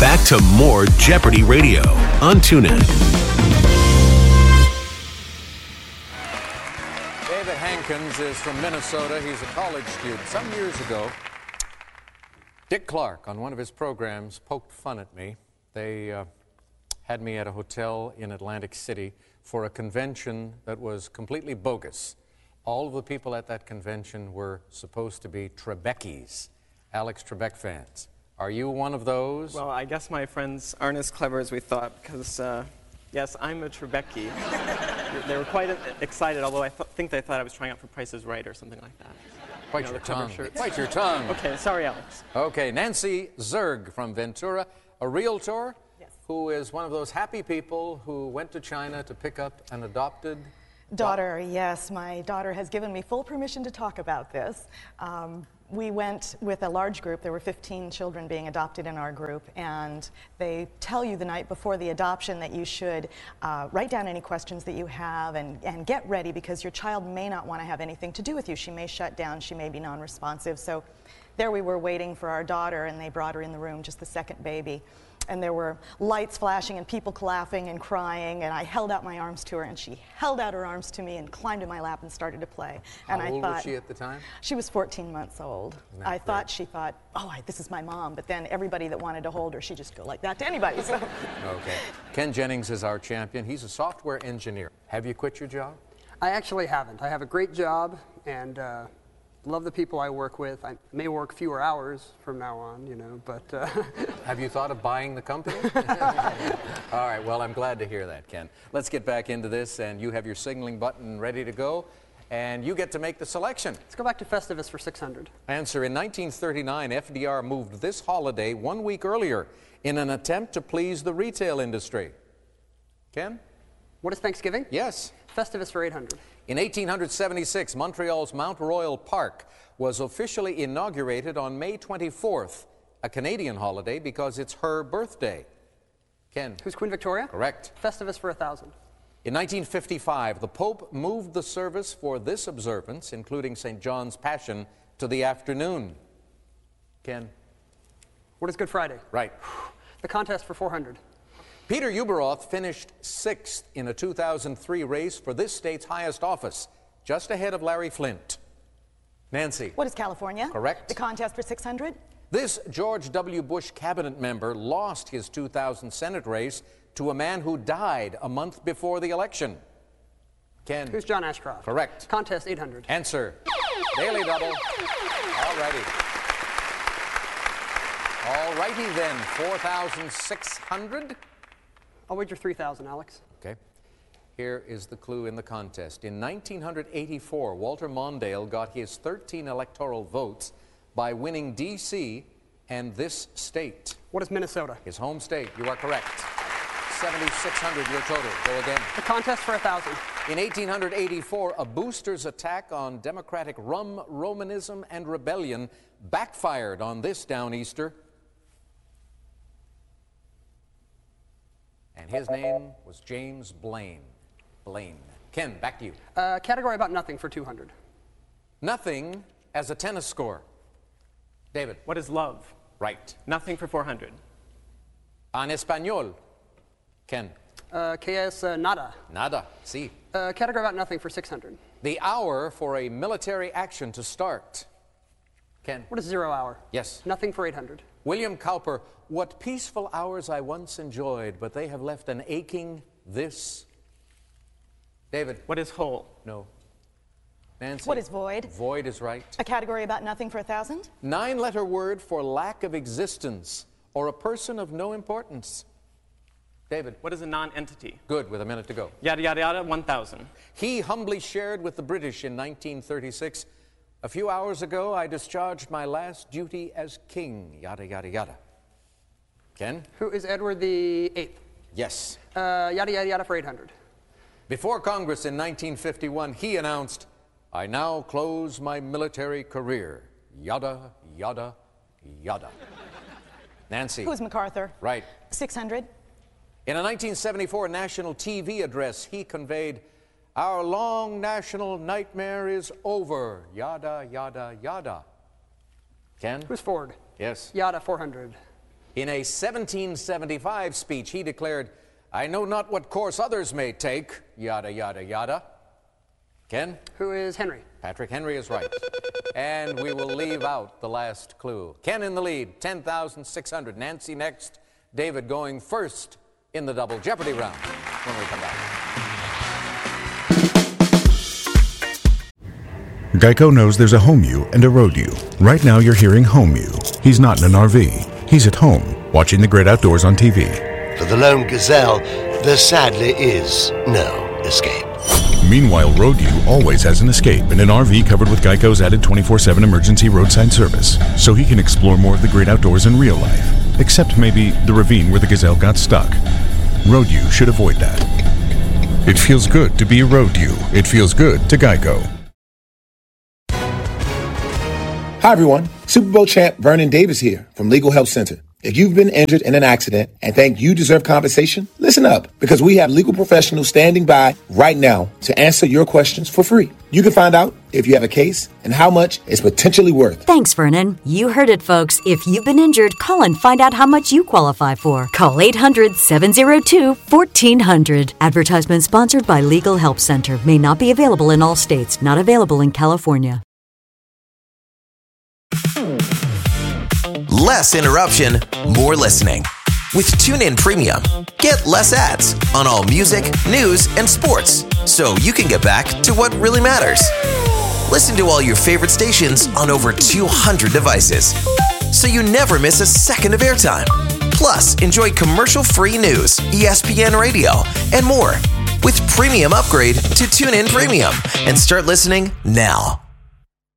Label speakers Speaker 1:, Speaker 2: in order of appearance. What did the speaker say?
Speaker 1: Back to more Jeopardy Radio on TuneIn.
Speaker 2: David Hankins is from Minnesota. He's a college student. Some years ago, Dick Clark, on one of his programs, poked fun at me. They had me at a hotel in Atlantic City for a convention that was completely bogus. All of the people at that convention were supposed to be Trebekis, Alex Trebek fans. Are you one of those?
Speaker 3: Well, I guess my friends aren't as clever as we thought, because, yes, I'm a Trebeki. They were quite excited, although I think they thought I was trying out for Price is Right or something like that.
Speaker 2: Bite your tongue. Bite your tongue.
Speaker 3: Okay, sorry, Alex.
Speaker 2: Okay, Nancy Zerg from Ventura, a realtor who is one of those happy people who went to China to pick up an adopted
Speaker 4: daughter. Yes, my daughter has given me full permission to talk about this. We went with a large group. There were 15 children being adopted in our group, and they tell you the night before the adoption that you should write down any questions that you have and get ready, because your child may not want to have anything to do with you. She may shut down, she may be non-responsive. So there we were waiting for our daughter, and they brought her in the room, just the second baby. And there were lights flashing and people laughing and crying, and I held out my arms to her, and she held out her arms to me and climbed in my lap and started to play.
Speaker 2: How old was she at the time?
Speaker 4: She was 14 months old. She thought, oh, this is my mom, but then everybody that wanted to hold her, she'd just go like that to anybody. So.
Speaker 2: Okay. Ken Jennings is our champion. He's a software engineer. Have you quit your job?
Speaker 5: I actually haven't. I have a great job, and love the people I work with. I may work fewer hours from now on, but...
Speaker 2: Have you thought of buying the company? All right, well, I'm glad to hear that, Ken. Let's get back into this, and you have your signaling button ready to go, and you get to make the selection.
Speaker 5: Let's go back to Festivus for 600.
Speaker 2: Answer: in 1939, FDR moved this holiday 1 week earlier in an attempt to please the retail industry. Ken?
Speaker 5: What is Thanksgiving?
Speaker 2: Yes.
Speaker 5: Festivus for 800.
Speaker 2: In 1876, Montreal's Mount Royal Park was officially inaugurated on May 24th, a Canadian holiday because it's her birthday. Ken?
Speaker 5: Who's Queen Victoria?
Speaker 2: Correct.
Speaker 5: Festivus for 1,000.
Speaker 2: In 1955, the Pope moved the service for this observance, including St. John's Passion, to the afternoon. Ken?
Speaker 5: What is Good Friday?
Speaker 2: Right.
Speaker 5: The contest for 400.
Speaker 2: Peter Ueberroth finished 6th in a 2003 race for this state's highest office, just ahead of Larry Flynt. Nancy.
Speaker 4: What is California?
Speaker 2: Correct.
Speaker 4: The contest for 600?
Speaker 2: This George W. Bush cabinet member lost his 2000 Senate race to a man who died a month before the election. Ken.
Speaker 5: Who's John Ashcroft?
Speaker 2: Correct.
Speaker 5: Contest 800.
Speaker 2: Answer. Daily double. All righty. All righty then, 4,600.
Speaker 5: I'll wager 3,000, Alex.
Speaker 2: Okay. Here is the clue in the contest. In 1984, Walter Mondale got his 13 electoral votes by winning D.C. and this state.
Speaker 5: What is Minnesota?
Speaker 2: His home state. You are correct. 7,600 your total. Go again.
Speaker 5: The contest for 1,000.
Speaker 2: In 1884, a booster's attack on democratic Romanism and rebellion backfired on this Downeaster. And his name was James Blaine. Ken, back to you.
Speaker 5: Category about nothing for 200.
Speaker 2: Nothing as a tennis score. David.
Speaker 3: What is love?
Speaker 2: Right.
Speaker 3: Nothing for 400.
Speaker 2: En español. Ken.
Speaker 5: Que es nada.
Speaker 2: Nada. Sí.
Speaker 5: Category about nothing for 600.
Speaker 2: The hour for a military action to start. Ken.
Speaker 5: What is 0 hour?
Speaker 2: Yes.
Speaker 5: Nothing for 800.
Speaker 2: William Cowper. What peaceful hours I once enjoyed, but they have left an aching this. David.
Speaker 3: What is whole?
Speaker 2: No. Nancy.
Speaker 4: What is void?
Speaker 2: Void is right.
Speaker 4: A category about nothing for 1,000?
Speaker 2: 9-letter word for lack of existence or a person of no importance. David.
Speaker 3: What is a non-entity?
Speaker 2: Good, with a minute to go.
Speaker 3: Yada, yada, yada, 1,000.
Speaker 2: He humbly shared with the British in 1936. A few hours ago, I discharged my last duty as king. Yada, yada, yada. Ken?
Speaker 5: Who is Edward the Eighth?
Speaker 2: Yes.
Speaker 5: Yada, yada, yada for 800.
Speaker 2: Before Congress in 1951, he announced, I now close my military career. Yada, yada, yada. Nancy.
Speaker 4: Who's MacArthur?
Speaker 2: Right.
Speaker 4: 600.
Speaker 2: In a 1974 national TV address, he conveyed, our long national nightmare is over. Yada, yada, yada. Ken?
Speaker 5: Who's Ford?
Speaker 2: Yes.
Speaker 5: Yada, 400.
Speaker 2: In a 1775 speech, he declared, "I know not what course others may take," yada, yada, yada. Ken?
Speaker 5: Who is Henry?
Speaker 2: Patrick Henry is right. And we will leave out the last clue. Ken in the lead, 10,600. Nancy next. David going first in the Double Jeopardy round when we come back.
Speaker 6: Geico knows there's a home you and a road you. Right now you're hearing home you. He's not in an RV. He's at home, watching the great outdoors on TV.
Speaker 7: For the lone gazelle, there sadly is no escape.
Speaker 6: Meanwhile, Road U always has an escape in an RV covered with Geico's added 24/7 emergency roadside service, so he can explore more of the great outdoors in real life, except maybe the ravine where the gazelle got stuck. Road U should avoid that. It feels good to be a Road U. It feels good to Geico.
Speaker 8: Hi, everyone. Super Bowl champ Vernon Davis here from Legal Help Center. If you've been injured in an accident and think you deserve compensation, listen up, because we have legal professionals standing by right now to answer your questions for free. You can find out if you have a case and how much it's potentially worth.
Speaker 9: Thanks, Vernon. You heard it, folks. If you've been injured, call and find out how much you qualify for. Call 800-702-1400. Advertisement sponsored by Legal Help Center. May not be available in all states. Not available in California.
Speaker 10: Less interruption, more listening. With TuneIn Premium, get less ads on all music, news, and sports, so you can get back to what really matters. Listen to all your favorite stations on over 200 devices, so you never miss a second of airtime. Plus, enjoy commercial-free news, ESPN Radio, and more. With Premium, upgrade to TuneIn Premium and start listening now.